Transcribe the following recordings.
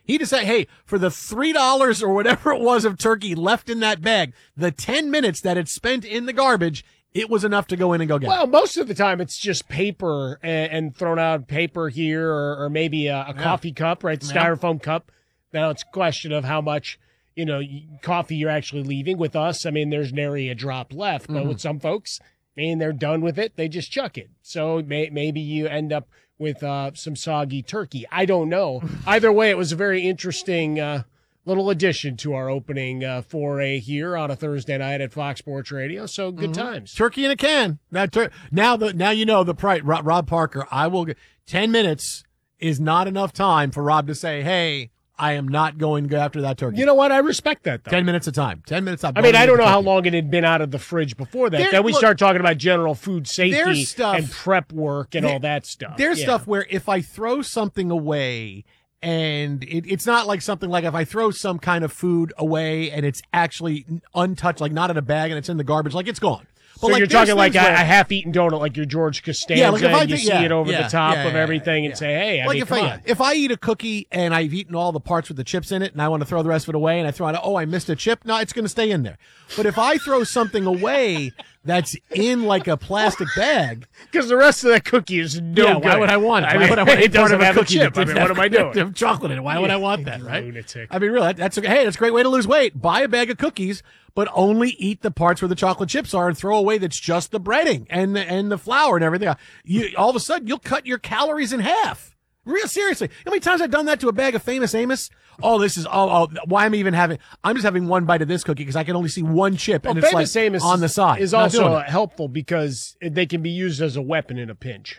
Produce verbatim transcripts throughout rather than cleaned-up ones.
He decided, hey, for the three dollars or whatever it was of turkey left in that bag, the ten minutes that it spent in the garbage, it was enough to go in and go get well, it. Well, most of the time it's just paper and, and thrown out paper here or, or maybe a, a yeah. coffee cup, right? The styrofoam yeah. cup. Now it's a question of how much, you know, coffee you're actually leaving. With us, I mean, there's nary a drop left. But mm-hmm. with some folks, I mean, they're done with it. They just chuck it. So may, maybe you end up with uh, some soggy turkey. I don't know. Either way, it was a very interesting uh, little addition to our opening uh, foray here on a Thursday night at Fox Sports Radio. So good mm-hmm. times. Turkey in a can. Now, tur- now, the, now you know the price. Rob, Rob Parker, I will get ten minutes is not enough time for Rob to say, hey, I am not going to go after that turkey. You know what? I respect that, though. Ten minutes of time. Ten minutes of time. I mean, I don't know how long it had been out of the fridge before that. There, then we look, start talking about general food safety stuff, and prep work and there, all that stuff. There's yeah. stuff where if I throw something away and it, it's not like something like if I throw some kind of food away and it's actually untouched, like not in a bag and it's in the garbage, like it's gone. But so like you're talking like a, where, a half-eaten donut, like your George Costanza, yeah, like if I and you think, see yeah, it over yeah, the top yeah, of yeah, everything yeah, and say, hey, I like mean, if come I on. if I eat a cookie and I've eaten all the parts with the chips in it and I want to throw the rest of it away and I throw out, oh, I missed a chip, no, it's going to stay in there. But if I throw something away that's in like a plastic bag, because the rest of that cookie is no yeah, good. Why would I want it? I why mean, would I want it doesn't have a cookie chip. I mean, what am I doing? Have chocolate in it. Why would I want that? Right? Lunatic. I mean, really, that's okay. Hey, that's a great way to lose weight. Buy a bag of cookies, but only eat the parts where the chocolate chips are and throw away that's just the breading and the, and the flour and everything. You all of a sudden you'll cut your calories in half. Real seriously. How many times I've done that to a bag of Famous Amos? Oh, this is, oh, oh why am I even having, I'm just having one bite of this cookie because I can only see one chip well, and it's Famous like Amos on the side. Is also helpful because they can be used as a weapon in a pinch.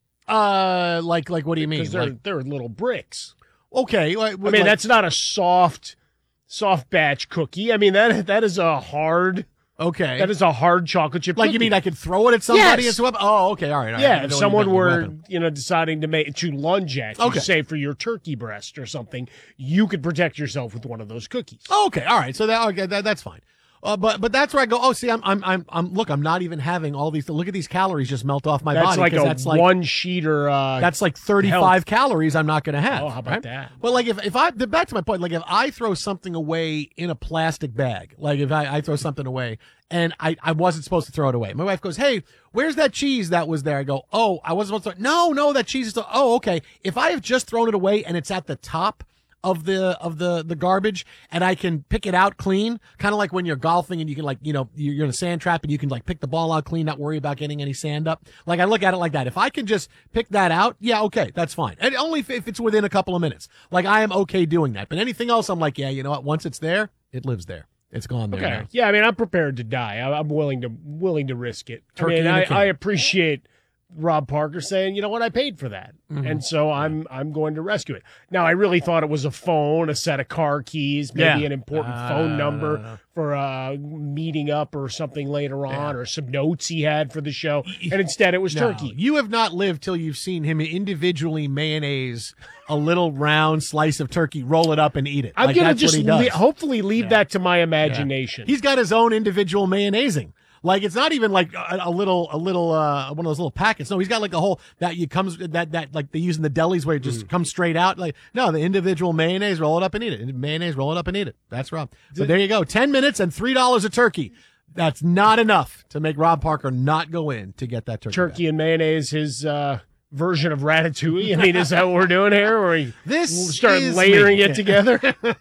Uh, like, like, what do you mean? Because they're, like, they're little bricks. Okay. Like, I mean, like, that's not a soft, soft batch cookie. I mean, that that is a hard, okay. That is a hard chocolate chip Like, cookie. you mean I could throw it at somebody? Yes. As a oh, okay. All right. All right. Yeah. If someone were, you know, deciding to make, to lunge at you, okay. say for your turkey breast or something, you could protect yourself with one of those cookies. Okay. All right. So that, okay, that that's fine. Uh, but but that's where I go. Oh, see, I'm I'm I'm I'm look. I'm not even having all these. Look at these calories just melt off my that's body. Like a that's like one sheeter. Uh, that's like thirty-five health. calories. I'm not going to have. Oh, how about right? that? But like if if I back to my point, like if I throw something away in a plastic bag, like if I, I throw something away and I I wasn't supposed to throw it away. My wife goes, "Hey, where's that cheese that was there?" I go, "Oh, I wasn't supposed to." No, no, that cheese is. Still, oh, okay. If I have just thrown it away and it's at the top of the of the the garbage and I can pick it out clean, kind of like when you're golfing and you can like, you know, you're in a sand trap and you can like pick the ball out clean, not worry about getting any sand up. Like I look at it like that. If I can just pick that out, yeah, okay, that's fine. And only if, if it's within a couple of minutes. Like I am okay doing that. But anything else, I'm like, yeah, you know what? Once it's there, it lives there. It's gone there. Okay. Now. Yeah, I mean, I'm prepared to die. I'm willing to willing to risk it. Turkey I mean, I, can. I appreciate Rob Parker saying, you know what, I paid for that. Mm-hmm. And so I'm I'm going to rescue it. Now, I really thought it was a phone, a set of car keys, maybe yeah. an important uh, phone number for uh, meeting up or something later on, yeah. or some notes he had for the show. And instead, it was no, turkey. You have not lived till you've seen him individually mayonnaise a little round slice of turkey, roll it up and eat it. I'm like, going to that's just what he does. le- hopefully leave yeah. that to my imagination. Yeah. He's got his own individual mayonnaising. Like it's not even like a, a little, a little, uh, one of those little packets. No, he's got like a whole that you comes that that like they use in the delis where it just mm. comes straight out. Like no, the individual mayonnaise, roll it up and eat it. Mayonnaise, roll it up and eat it. That's Rob. So there you go. Ten minutes and three dollars a turkey. That's not enough to make Rob Parker not go in to get that turkey. Turkey back. and mayonnaise, his uh, version of Ratatouille. I mean, is that what we're doing here? Or we this start layering me. it together?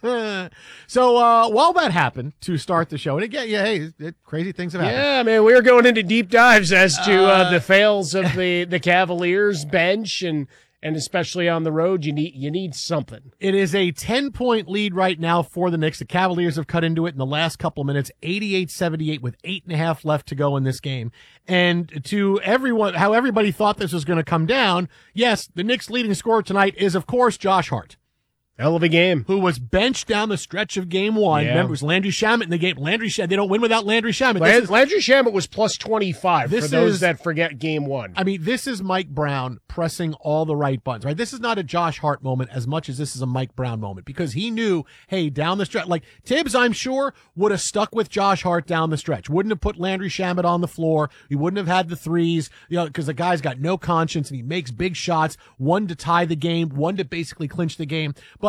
So uh, while that happened to start the show, and again, yeah, hey, it, it, crazy things have happened. Yeah, man, we were going into deep dives as to uh, uh, the fails of the, the Cavaliers bench, and and especially on the road, you need you need something. It is a ten-point lead right now for the Knicks. The Cavaliers have cut into it in the last couple of minutes, eighty-eight seventy-eight with eight and a half left to go in this game. And to everyone, how everybody thought this was going to come down, yes, the Knicks' leading scorer tonight is, of course, Josh Hart. Hell of a game. Who was benched down the stretch of game one. Yeah. Remember, it was Landry Shamet in the game. Landry Shamet, they don't win without Landry Shamet. Land, is, Landry Shamet was plus twenty-five this for those is, that forget game one. I mean, this is Mike Brown pressing all the right buttons, right? This is not a Josh Hart moment as much as this is a Mike Brown moment because he knew, hey, down the stretch, like Tibbs, I'm sure, would have stuck with Josh Hart down the stretch. Wouldn't have put Landry Shamet on the floor. He wouldn't have had the threes, you know, because the guy's got no conscience and he makes big shots, one to tie the game, one to basically clinch the game. But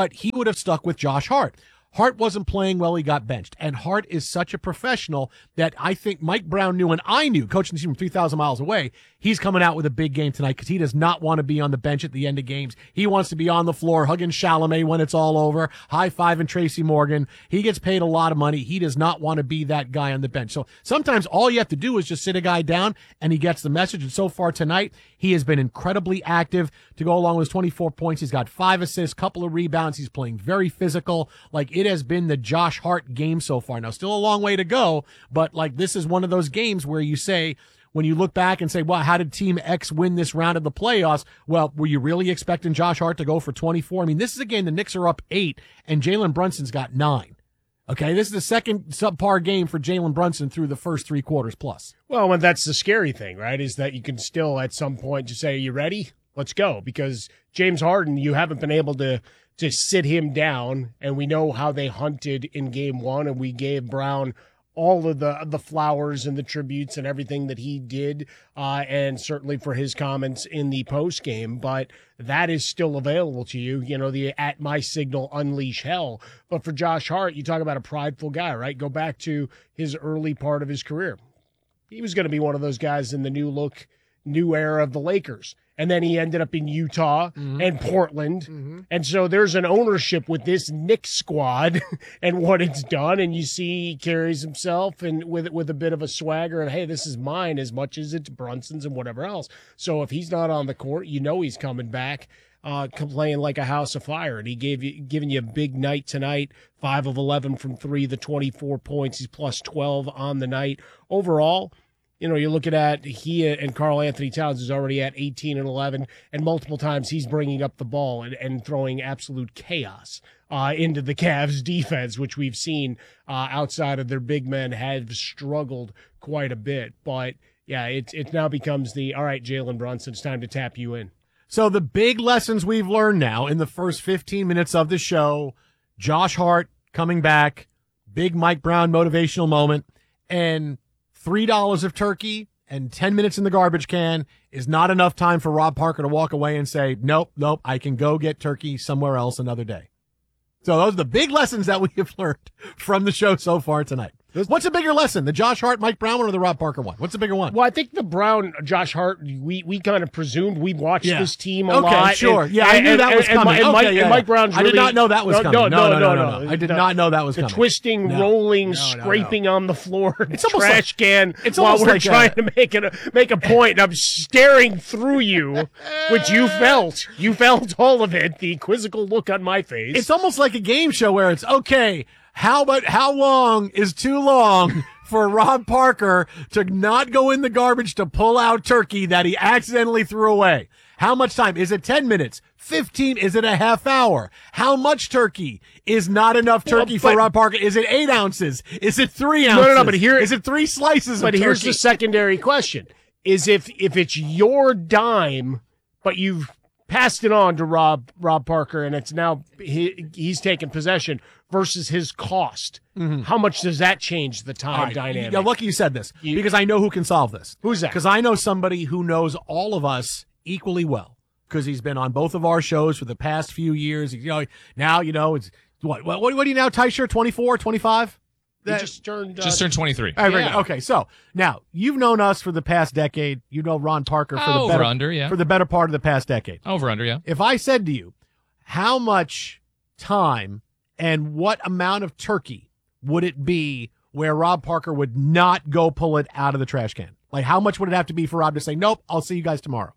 but he would have stuck with Josh Hart. Hart wasn't playing well. He got benched. And Hart is such a professional that I think Mike Brown knew, and I knew, coaching the team from three thousand miles away, he's coming out with a big game tonight because he does not want to be on the bench at the end of games. He wants to be on the floor hugging Chalamet when it's all over, high-fiving Tracy Morgan. He gets paid a lot of money. He does not want to be that guy on the bench. So sometimes all you have to do is just sit a guy down, and he gets the message. And so far tonight, he has been incredibly active to go along with his twenty-four points. He's got five assists, couple of rebounds. He's playing very physical. Like, it has been the Josh Hart game so far. Now, still a long way to go, but like, this is one of those games where you say, when you look back and say, well, how did Team X win this round of the playoffs? Well, were you really expecting Josh Hart to go for twenty-four? I mean, this is a game the Knicks are up eight, and Jalen Brunson's got nine. Okay, this is the second subpar game for Jalen Brunson through the first three quarters plus. Well, and that's the scary thing, right, is that you can still at some point just say, are you ready? Let's go. Because James Harden, you haven't been able to to sit him down, and we know how they hunted in game one, and we gave Brown all of the the flowers and the tributes and everything that he did, uh, and certainly for his comments in the post game. But that is still available to you. You know, the at my signal unleash hell. But for Josh Hart, you talk about a prideful guy, right? Go back to his early part of his career. He was going to be one of those guys in the new look, new era of the Lakers. And then he ended up in Utah mm-hmm. and Portland. Mm-hmm. And so there's an ownership with this Knicks squad and what it's done. And you see he carries himself and with with a bit of a swagger and, hey, this is mine as much as it's Brunson's and whatever else. So if he's not on the court, you know he's coming back, uh, playing like a house of fire. And he gave you giving you a big night tonight, five of eleven from three, the twenty-four points. He's plus twelve on the night. Overall, you know, you're looking at he and Karl Anthony Towns is already at eighteen and eleven, and multiple times he's bringing up the ball and, and throwing absolute chaos uh, into the Cavs defense, which we've seen uh, outside of their big men have struggled quite a bit. But, yeah, it, it now becomes the, all right, Jalen Brunson, it's time to tap you in. So the big lessons we've learned now in the first fifteen minutes of the show, Josh Hart coming back, big Mike Brown motivational moment, and three dollars of turkey and ten minutes in the garbage can is not enough time for Rob Parker to walk away and say, nope, nope, I can go get turkey somewhere else another day. So those are the big lessons that we have learned from the show so far tonight. What's a bigger lesson, the Josh Hart, Mike Brown one or the Rob Parker one? What's the bigger one? Well, I think the Brown, Josh Hart, we, we kind of presumed we watched yeah. this team a okay, lot. Okay, sure. And, yeah, I knew and, that and, was and, coming. And, okay, Mike, yeah, and Mike yeah. Brown's I really, did not know that was no, coming. No, no, no, no, no. no, no. no. I did the, not know that was the coming. The twisting, no. rolling, no, no, scraping no. on the floor, it's trash like, can it's while we're like trying a, to make, it a, make a point. And I'm staring through you, which you felt. You felt all of it, the quizzical look on my face. It's almost like a game show where it's, okay, how about how long is too long for Rob Parker to not go in the garbage to pull out turkey that he accidentally threw away? How much time? Is it ten minutes? fifteen? Is it a half hour? How much turkey is not enough turkey well, but, for Rob Parker? Is it eight ounces? Is it three ounces? No, no, no, but here, is it three slices of but turkey? But here's the secondary question. Is if, if it's your dime, but you've passed it on to Rob Rob Parker, and it's now he, he's taken possession versus his cost. Mm-hmm. How much does that change the time right. dynamic? Yeah, lucky you said this you, because I know who can solve this. Who's that? Because I know somebody who knows all of us equally well because he's been on both of our shows for the past few years. You know, now you know it's what what what, what are you now, Tysher? twenty-four, twenty-five? That just turned uh, just turned twenty-three. All right, yeah. Okay, so now you've known us for the past decade. You know Ron Parker for oh, the over better under, yeah. for the better part of the past decade. Over under, yeah. If I said to you, how much time and what amount of turkey would it be where Rob Parker would not go pull it out of the trash can? Like, how much would it have to be for Rob to say, nope, I'll see you guys tomorrow?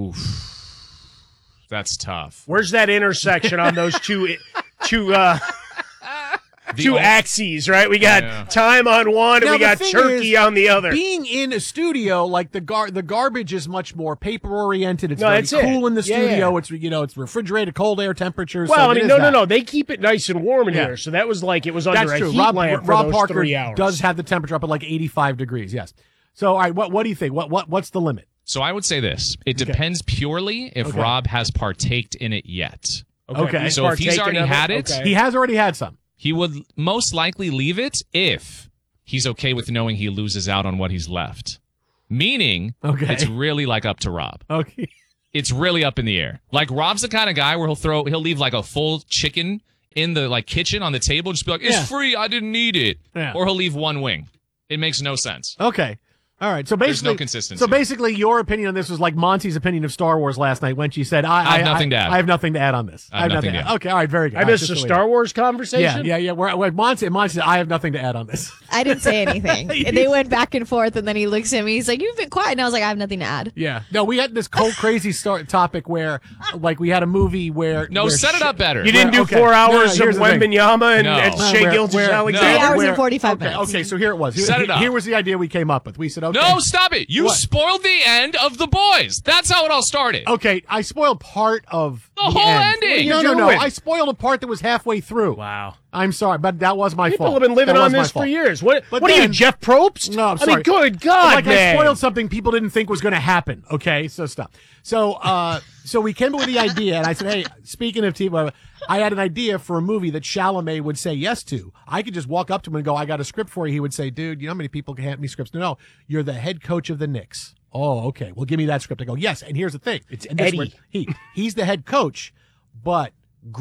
Oof, that's tough. Where's that intersection on those two two? Uh, The Two old, axes, right? We got yeah. time on one, and now, we got turkey is, on the other. Being in a studio, like the gar- the garbage is much more paper oriented. It's no, very that's cool it. in the yeah, studio. Yeah. It's you know it's refrigerated, cold air temperatures. Well, so I mean, no, that. no, no. They keep it nice and warm in yeah. here, so that was like it was under that's a true. heat Rob, lamp for Rob those Parker three hours. does have the temperature up at like eighty-five degrees. Yes. So, all right, what what do you think? What what what's the limit? So I would say this: it okay. depends purely if okay. Rob has partaked in it yet. Okay. okay. So if he's already had it, okay. he has already had some. He would most likely leave it if he's okay with knowing he loses out on what he's left. Meaning, okay. it's really like up to Rob. Okay. it's really up in the air. Like Rob's the kind of guy where he'll throw, he'll leave like a full chicken in the like kitchen on the table, just be like, it's Yeah. free, I didn't need it. Yeah. Or he'll leave one wing. It makes no sense. Okay. All right. So There's basically, no consistency. So basically, your opinion on this was like Monty's opinion of Star Wars last night when she said, "I, I have nothing to add. I have nothing to add on this. I have nothing to add. Okay. All right. Very good. I All right, missed just the the way Star it is. Wars Yeah. conversation. Yeah. Yeah. We're, we're, Monty, Monty said, "I have nothing to add on this." I didn't say anything. And they went back and forth, and then he looks at me. He's like, "You've been quiet," and I was like, "I have nothing to add." Yeah. No, we had this cold, crazy start topic where, like, we had a movie where No, where set it sh- up better. You didn't do Okay. four No, no, hours here's of the thing. Wembenyama and, No. and No, Shea where- Gilgis where- Alexander. Three hours where- and forty-five okay, minutes. Okay, so here it was. Here, Set it up. here was the idea we came up with. We said, okay. No, stop it. You What? spoiled the end of The Boys. That's how it all started. Okay, I spoiled part of The the whole end. ending. No, What are no, you no. doing? I spoiled a part that was halfway through. Wow. I'm sorry, but that was my People fault. have been living That on was my this for fault. years. What, But what are you, then- Jeff Probst? No, I'm I sorry. mean, good God, like man. I spoiled something people didn't think was going to happen. Okay, so stop. So, uh, so we came up with the idea, and I said, "Hey, speaking of T V, I had an idea for a movie that Chalamet would say yes to. I could just walk up to him and go, "I got a script for you." He would say, "Dude, you know how many people can hand me scripts?" No, no, you're the head coach of the Knicks. Oh, okay. Well, give me that script. I go, "Yes." And here's the thing: It's and this is Eddie. where he he's the head coach, but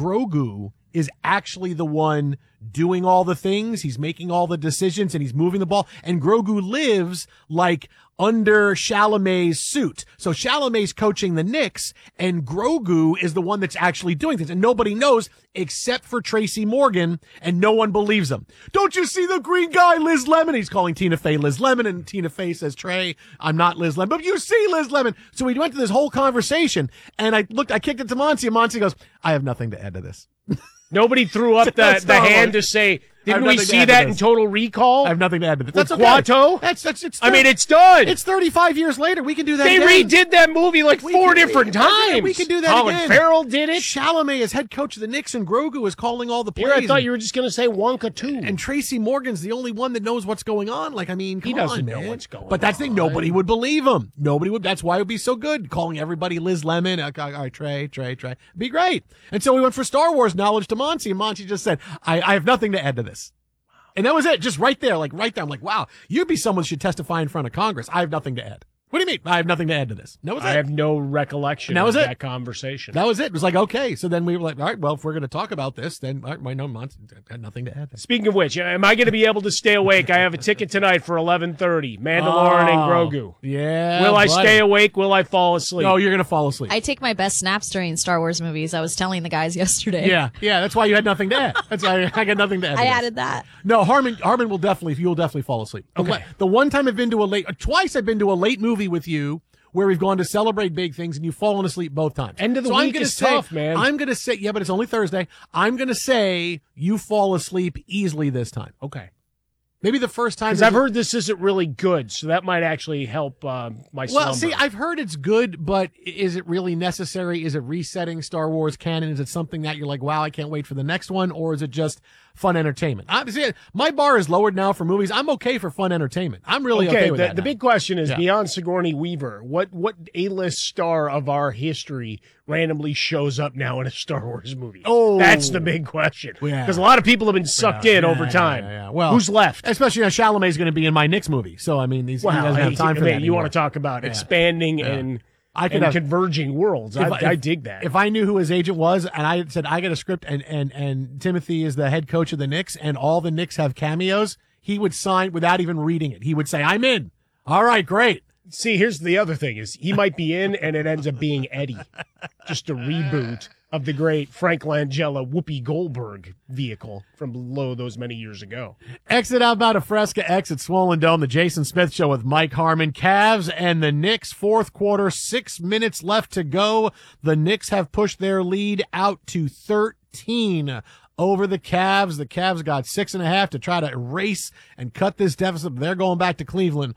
Grogu is actually the one doing all the things. He's making all the decisions and he's moving the ball. And Grogu lives like under Chalamet's suit. So Chalamet's coaching the Knicks and Grogu is the one that's actually doing things. And nobody knows except for Tracy Morgan, and no one believes him. "Don't you see the green guy, Liz Lemon?" He's calling Tina Fey Liz Lemon, and Tina Fey says, "Trey, I'm not Liz Lemon." "But you see Liz Lemon." So we went to this whole conversation, and I looked, I kicked it to Monty, and Monty goes, "I have nothing to add to this." Nobody threw up the, That's the Star hand Wars. to say, I have didn't we nothing to see add to that in this. Total Recall? I have nothing to add to this. With That's okay. Quato? That's, that's, it's I mean, it's done. It's thirty-five years later. We can do that They again. redid that movie like We four can- different yeah, times. we can do that Colin again. Farrell did it. Chalamet is head coach of the Knicks, and Grogu is calling all the plays. Here, I thought you were just going to say Wonka too. And Tracy Morgan's the only one that knows what's going on. Like, I mean, come He doesn't on, know man. what's going But that's the thing. on. Nobody would believe him. Nobody would. That's why it would be so good. Calling everybody Liz Lemon. Okay, all right, Trey, Trey, Trey. Be great. And so we went for Star Wars knowledge to Monty, and Monty just said, I, I have nothing to add to this. And that was it. Just right there. Like, right there. I'm like, wow, you'd be someone who should testify in front of Congress. I have nothing to add. What do you mean? I have nothing to add to this. That was it. I have no recollection That was of it. that conversation. That was it. It was like, okay. So then we were like, all right, well, if we're going to talk about this, then all right, my no Monty had nothing to add. Speaking of which, am I going to be able to stay awake? I have a ticket tonight for eleven thirty. Mandalorian and Grogu. Yeah. Will I buddy. stay awake? Will I fall asleep? No, you're going to fall asleep. I take my best snaps during Star Wars movies. I was telling the guys yesterday. Yeah, yeah, that's why you had nothing to add. That's why I got nothing to add. to I this. added that. No, Harmon, Harmon will definitely, you will definitely fall asleep. The Okay. one- The one time I've been to a late, twice I've been to a late movie with you where we've gone to celebrate big things and you've fallen asleep both times. End of the so I'm week gonna is say, tough, man. I'm going to say, yeah, but it's only Thursday. I'm going to say you fall asleep easily this time. Okay. Maybe the first time. Because I've heard this isn't really good, so that might actually help uh, my slumber. Well, see, I've heard it's good, but is it really necessary? Is it resetting Star Wars canon? Is it something that you're like, wow, I can't wait for the next one? Or is it just fun entertainment? I'm, see, my bar is lowered now for movies. I'm okay for fun entertainment. I'm really okay, okay, with the, that the now. big question is, Yeah. beyond Sigourney Weaver, what what A-list star of our history randomly shows up now in a Star Wars movie? Oh. That's the big question. Yeah. Because a lot of people have been sucked Yeah, in yeah, over yeah, time. yeah, yeah. Well, who's left? Especially now Chalamet's going to be in my Knicks movie. So, I mean, he's, he Wow, doesn't have hey, time for I mean, that you anymore. want to talk about Yeah. expanding Yeah. and, I could and have, converging worlds. I, If I- I if- dig that. If I knew who his agent was and I said, I got a script and, and, and Timothy is the head coach of the Knicks and all the Knicks have cameos, he would sign without even reading it. He would say, I'm in. All right, great. See, here's the other thing: is he might be in, and it ends up being Eddie, just a reboot of the great Frank Langella Whoopi Goldberg vehicle from below those many years ago. Exit out about a Fresca X at Swollen Dome, the Jason Smith Show with Mike Harmon. Cavs and the Knicks, fourth quarter, six minutes left to go. The Knicks have pushed their lead out to thirteen over the Cavs. The Cavs got six and a half to try to erase and cut this deficit. They're going back to Cleveland.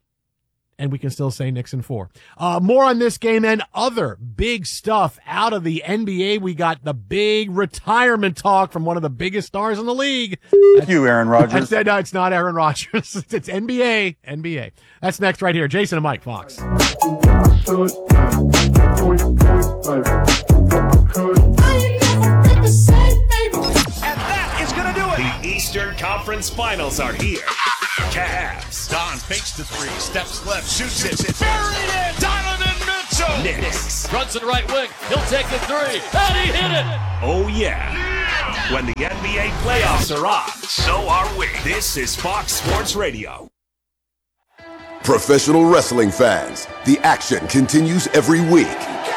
And we can still say Knicks in four. Uh, more on this game and other big stuff out of the N B A. We got the big retirement talk from one of the biggest stars in the league. You, Aaron I Rodgers. said, no, it's not Aaron Rodgers. It's N B A. N B A. That's next right here. Jason and Mike, Fox. And that is going to do it. The Eastern Conference Finals are here. Cavs. Don fakes the three, steps left, shoots it. Buried it. Donovan Mitchell. Nacho Nicks. Runs to the right wing. He'll take the three. And he hit it. Oh, yeah. When the N B A playoffs are on, so are we. This is Fox Sports Radio. Professional wrestling fans, the action continues every week.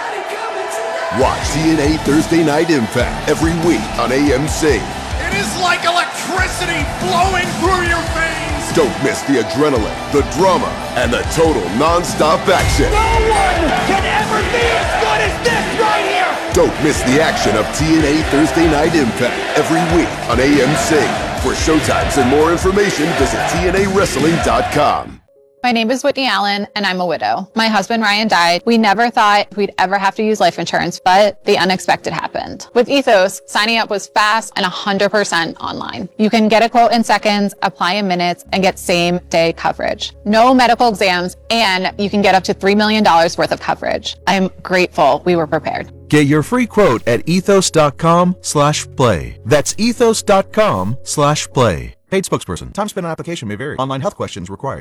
Watch T N A Thursday Night Impact every week on A M C. It is like electricity flowing through your veins. Don't miss the adrenaline, the drama, and the total non-stop action. No one can ever be as good as this right here. Don't miss the action of T N A Thursday Night Impact every week on A M C. For showtimes and more information, visit T N A wrestling dot com. My name is Whitney Allen, and I'm a widow. My husband, Ryan, died. We never thought we'd ever have to use life insurance, but the unexpected happened. With Ethos, signing up was fast and one hundred percent online. You can get a quote in seconds, apply in minutes, and get same-day coverage. No medical exams, and you can get up to three million dollars worth of coverage. I'm grateful we were prepared. Get your free quote at ethos.com slash play. That's ethos.com slash play. Paid spokesperson. Time spent on application may vary. Online health questions required.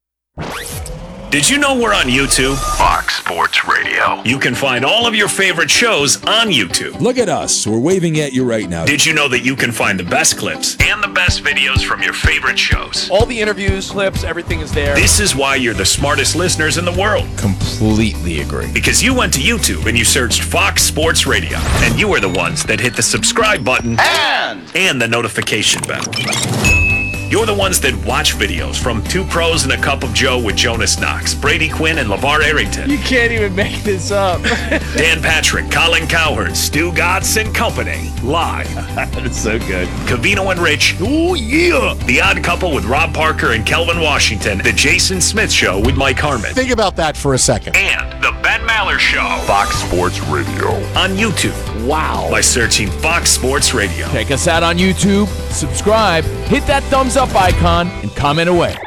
Did you know we're on YouTube? Fox Sports Radio. You can find all of your favorite shows on YouTube. Look at us. We're waving at you right now. Did you know that you can find the best clips and the best videos from your favorite shows? All the interviews, clips, everything is there. This is why you're the smartest listeners in the world. Completely agree. Because you went to YouTube and you searched Fox Sports Radio. And you are the ones that hit the subscribe button and, and the notification bell. You're the ones that watch videos from Two Pros and a Cup of Joe with Jonas Knox, Brady Quinn, and LeVar Arrington. You can't even make this up. Dan Patrick, Colin Cowherd, Stu Gatz and Company. Live. That's so good. Cavino and Rich. Oh, yeah. The Odd Couple with Rob Parker and Kelvin Washington. The Jason Smith Show with Mike Harmon. Think about that for a second. And The Ben Maller Show. Fox Sports Radio. On YouTube. Wow. By searching Fox Sports Radio. Check us out on YouTube. Subscribe. Hit that thumbs up icon and comment away.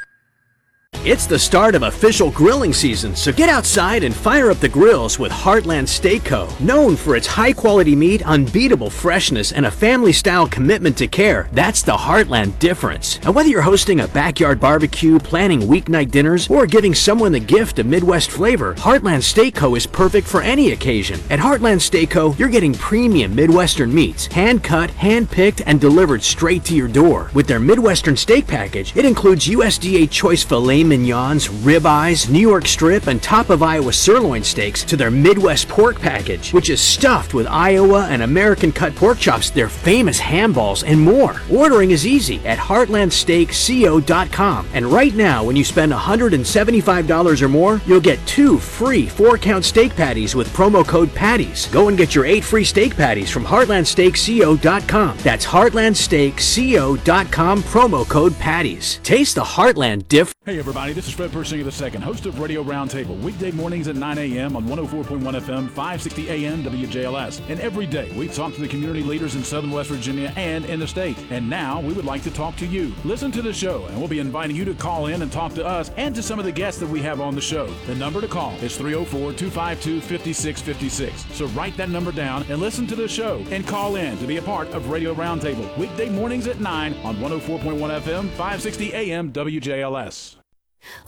It's the start of official grilling season, so get outside and fire up the grills with Heartland Steak Co. Known for its high-quality meat, unbeatable freshness, and a family-style commitment to care, that's the Heartland difference. And whether you're hosting a backyard barbecue, planning weeknight dinners, or giving someone the gift of Midwest flavor, Heartland Steak Co. is perfect for any occasion. At Heartland Steak Co., you're getting premium Midwestern meats, hand-cut, hand-picked, and delivered straight to your door. With their Midwestern steak package, it includes U S D A choice filet mignons, ribeyes, New York strip, and top of Iowa sirloin steaks to their Midwest pork package, which is stuffed with Iowa and American cut pork chops, their famous ham balls, and more. Ordering is easy at heartland steak co dot com. And right now, when you spend one hundred seventy-five dollars or more, you'll get two free four-count steak patties with promo code PATTIES. Go and get your eight free steak patties from heartland steak co dot com. That's heartland steak co dot com, promo code PATTIES. Taste the Heartland diff. Hey everybody, this is Fred Persinger the second, host of Radio Roundtable, weekday mornings at nine a.m. on one oh four point one F M, five sixty A M W J L S. And every day we talk to the community leaders in Southern West Virginia and in the state. And now we would like to talk to you. Listen to the show, and we'll be inviting you to call in and talk to us and to some of the guests that we have on the show. The number to call is three oh four, two five two, five six five six. So write that number down and listen to the show and call in to be a part of Radio Roundtable, weekday mornings at nine on one oh four point one F M, five sixty A M W J L S.